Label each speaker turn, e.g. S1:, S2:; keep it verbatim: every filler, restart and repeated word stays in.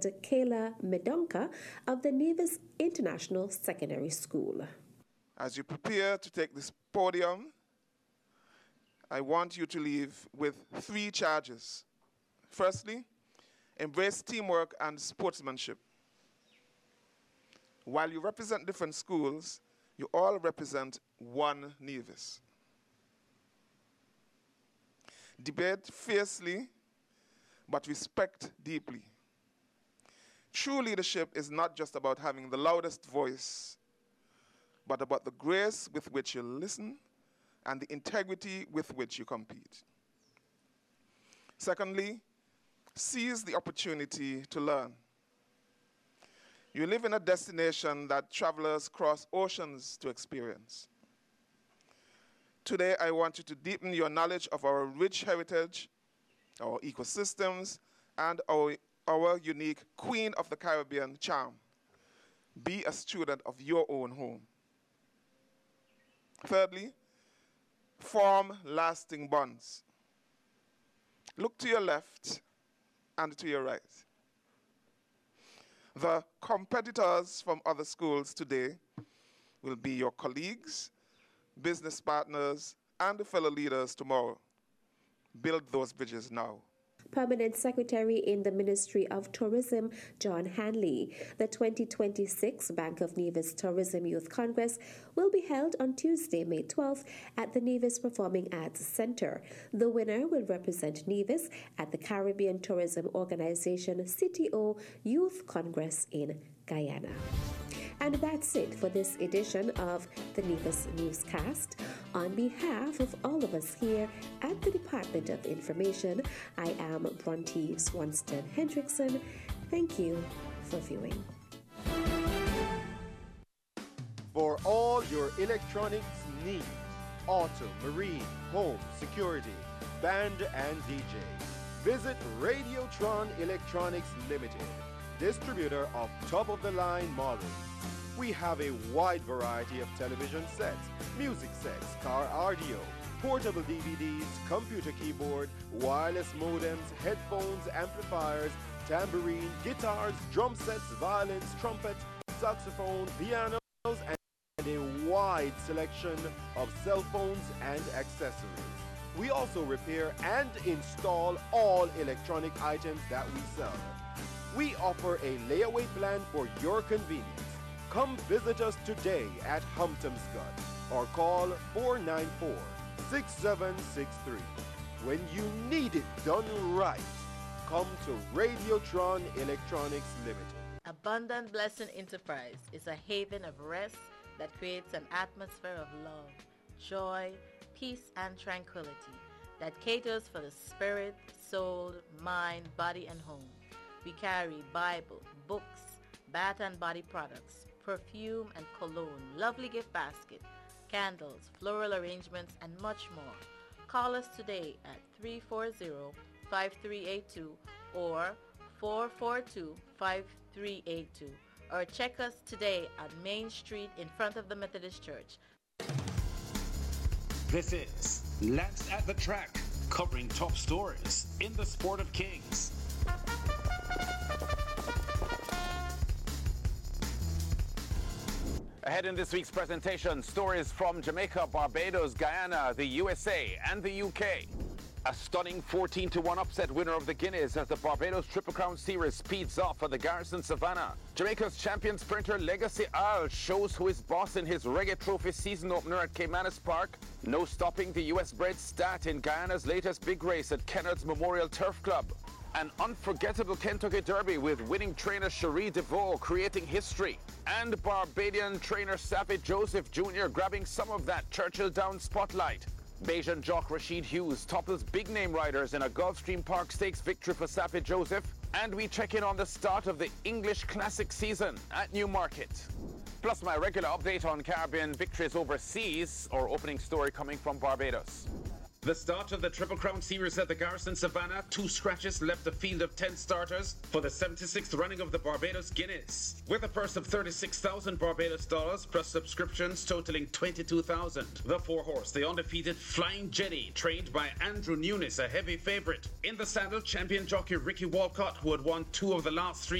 S1: and Kayla Medonka of the Nevis International Secondary School.
S2: As you prepare to take this podium, I want you to leave with three charges. Firstly, embrace teamwork and sportsmanship. While you represent different schools, you all represent one Nevis. Debate fiercely, but respect deeply. True leadership is not just about having the loudest voice, but about the grace with which you listen and the integrity with which you compete. Secondly, seize the opportunity to learn. You live in a destination that travelers cross oceans to experience. Today, I want you to deepen your knowledge of our rich heritage, our ecosystems, and our, our unique Queen of the Caribbean charm. Be a student of your own home. Thirdly, form lasting bonds. Look to your left and to your right. The competitors from other schools today will be your colleagues, business partners, and fellow leaders tomorrow. Build those bridges now.
S1: Permanent Secretary in the Ministry of Tourism, John Hanley. The twenty twenty-six Bank of Nevis Tourism Youth Congress will be held on Tuesday, May twelfth at the Nevis Performing Arts Center. The winner will represent Nevis at the Caribbean Tourism Organization C T O Youth Congress in Guyana. And that's it for this edition of the Nevis Newscast. On behalf of all of us here at the Department of Information, I am Bronte Swanston Hendrickson. Thank you for viewing.
S3: For all your electronics needs, auto, marine, home, security, band and D J, visit Radiotron Electronics Limited, distributor of top-of-the-line models. We have a wide variety of television sets, music sets, car audio, portable D V Ds, computer keyboard, wireless modems, headphones, amplifiers, tambourine, guitars, drum sets, violins, trumpet, saxophone, pianos, and a wide selection of cell phones and accessories. We also repair and install all electronic items that we sell. We offer a layaway plan for your convenience. Come visit us today at Humptomscott or call four nine four, six seven six three. When you need it done right, come to Radiotron Electronics Limited.
S4: Abundant Blessing Enterprise is a haven of rest that creates an atmosphere of love, joy, peace, and tranquility that caters for the spirit, soul, mind, body, and home. We carry Bible, books, bath and body products, perfume and cologne, lovely gift basket, candles, floral arrangements, and much more. Call us today at three four zero, five three eight two or four four two, five three eight two, or check us today on Main Street in front of the Methodist Church.
S5: This is Lance at the Track, covering top stories in the sport of kings. Ahead in this week's presentation, stories from Jamaica, Barbados, Guyana, the U S A, and the U K. A stunning fourteen to one upset winner of the Guineas as the Barbados Triple Crown Series speeds off on the Garrison Savannah. Jamaica's champion sprinter Legacy Al shows who is boss in his Reggae Trophy season opener at Caymanas Park. No stopping the U S-bred Stat in Guyana's latest big race at Kennard's Memorial Turf Club. An unforgettable Kentucky Derby with winning trainer Cherie DeVoe creating history. And Barbadian trainer Savage Joseph Junior grabbing some of that Churchill Downs spotlight. Bajan jock Rashid Hughes topples big-name riders in a Gulfstream Park Stakes victory for Savage Joseph. And we check in on the start of the English Classic season at Newmarket. Plus my regular update on Caribbean victories overseas, or opening story coming from Barbados. The start of the Triple Crown Series at the Garrison Savannah, two scratches left a field of ten starters for the seventy-sixth running of the Barbados Guineas. With a purse of thirty-six thousand Barbados dollars plus subscriptions totaling twenty-two thousand. The four-horse, the undefeated Flying Jenny, trained by Andrew Nunes, a heavy favorite. In the saddle, champion jockey Ricky Walcott, who had won two of the last three